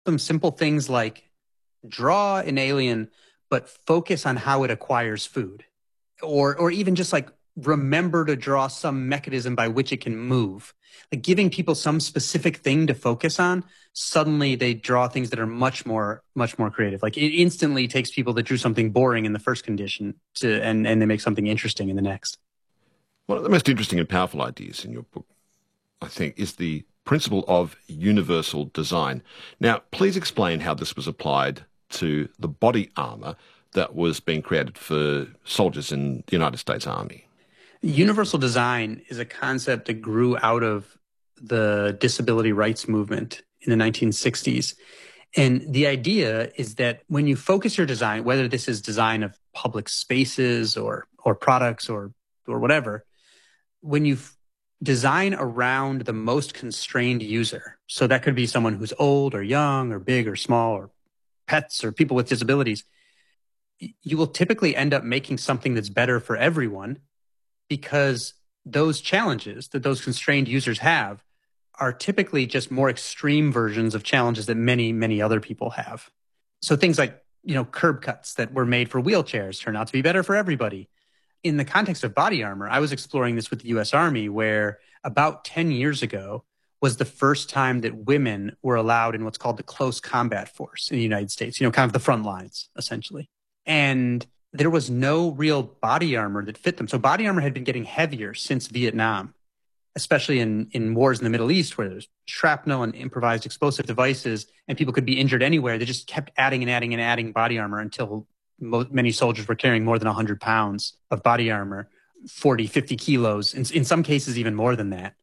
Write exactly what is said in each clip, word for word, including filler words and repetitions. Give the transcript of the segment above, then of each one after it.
Some simple things like draw an alien, but focus on how it acquires food. Or, or even just like remember to draw some mechanism by which it can move. Like giving people some specific thing to focus on, suddenly they draw things that are much more, much more creative. Like it instantly takes people that drew something boring in the first condition to, and, and they make something interesting in the next. One of the most interesting and powerful ideas in your book, I think, is the principle of universal design. Now, please explain how this was applied to the body armour that was being created for soldiers in the United States Army. Universal design is a concept that grew out of the disability rights movement in the nineteen sixties. And the idea is that when you focus your design, whether this is design of public spaces or or products or or whatever, when you design around the most constrained user, so that could be someone who's old or young or big or small or pets or people with disabilities, you will typically end up making something that's better for everyone because those challenges that those constrained users have are typically just more extreme versions of challenges that many, many other people have. So things like, you know, curb cuts that were made for wheelchairs turn out to be better for everybody. In the context of body armor, I was exploring this with the U S Army, where about ten years ago was the first time that women were allowed in what's called the close combat force in the United States, you know, kind of the front lines, essentially. And there was no real body armor that fit them. So body armor had been getting heavier since Vietnam, especially in, in wars in the Middle East where there's shrapnel and improvised explosive devices and people could be injured anywhere. They just kept adding and adding and adding body armor until mo- many soldiers were carrying more than one hundred pounds of body armor, forty, fifty kilos, in, in some cases even more than that.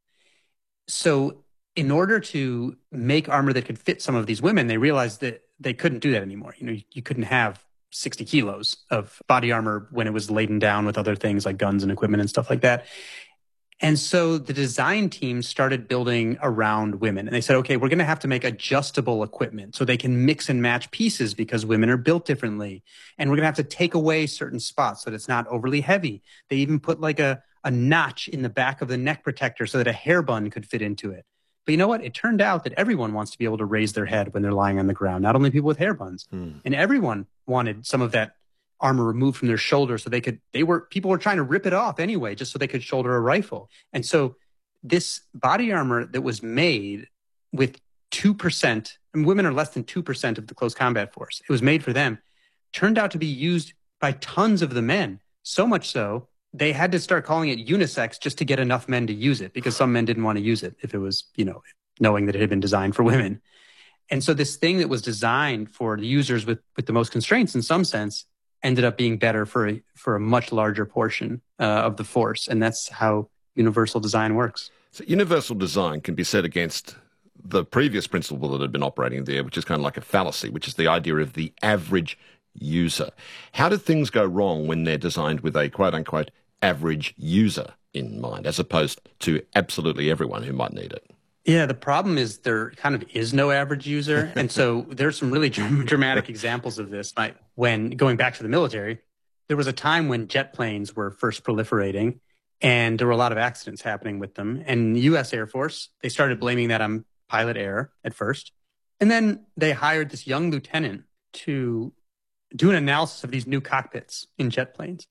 So in order to make armor that could fit some of these women, they realized that they couldn't do that anymore. You know, you, you couldn't have sixty kilos of body armor when it was laden down with other things like guns and equipment and stuff like that. And so the design team started building around women. And they said, okay, we're going to have to make adjustable equipment so they can mix and match pieces because women are built differently. And we're going to have to take away certain spots so that it's not overly heavy. They even put like a, a notch in the back of the neck protector so that a hair bun could fit into it. But you know what? It turned out that everyone wants to be able to raise their head when they're lying on the ground, not only people with hair buns. Hmm. And everyone wanted some of that armor removed from their shoulder so they could, they were, people were trying to rip it off anyway, just so they could shoulder a rifle. And so this body armor that was made with two percent, and women are less than two percent of the close combat force, it was made for them, turned out to be used by tons of the men. So much so, they had to start calling it unisex just to get enough men to use it because some men didn't want to use it if it was, you know, knowing that it had been designed for women. And so this thing that was designed for the users with, with the most constraints in some sense ended up being better for a, for a much larger portion uh, of the force. And that's how universal design works. So universal design can be set against the previous principle that had been operating there, which is kind of like a fallacy, which is the idea of the average user. How do things go wrong when they're designed with a quote-unquote average user in mind, as opposed to absolutely everyone who might need it? Yeah, the problem is there kind of is no average user. And so there's some really dramatic examples of this. Like when going back to the military, there was a time when jet planes were first proliferating and there were a lot of accidents happening with them. And the U S Air Force, they started blaming that on pilot error at first. And then they hired this young lieutenant to do an analysis of these new cockpits in jet planes.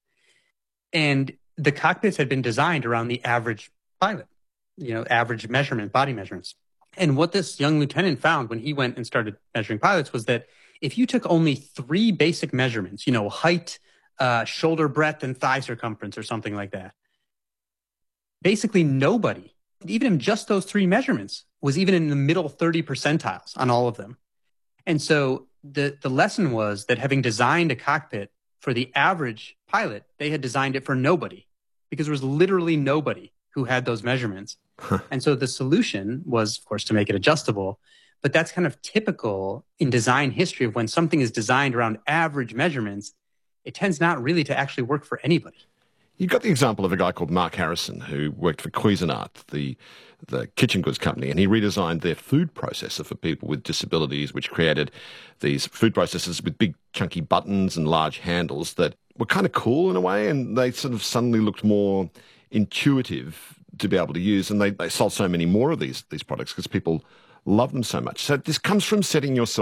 And the cockpits had been designed around the average pilot, you know, average measurement, body measurements. And what this young lieutenant found when he went and started measuring pilots was that if you took only three basic measurements, you know, height, uh, shoulder breadth, and thigh circumference or something like that, basically nobody, even in just those three measurements, was even in the middle thirty percentiles on all of them. And so the, the lesson was that having designed a cockpit for the average pilot, they had designed it for nobody because there was literally nobody who had those measurements. And so the solution was, of course, to make it adjustable. But that's kind of typical in design history of when something is designed around average measurements, it tends not really to actually work for anybody. You got the example of a guy called Mark Harrison who worked for Cuisinart, the the kitchen goods company, and he redesigned their food processor for people with disabilities, which created these food processors with big chunky buttons and large handles that were kind of cool in a way, and they sort of suddenly looked more intuitive to be able to use, and they, they sold so many more of these these products because people love them so much. So this comes from setting yourself